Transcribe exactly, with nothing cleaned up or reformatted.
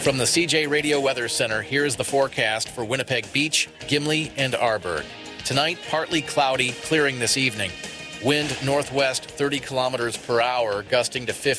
From the C J Radio Weather Center, here's the forecast for Winnipeg Beach, Gimli, and Arborg. Tonight, partly cloudy, clearing this evening. Wind northwest thirty kilometers per hour, gusting to fifty.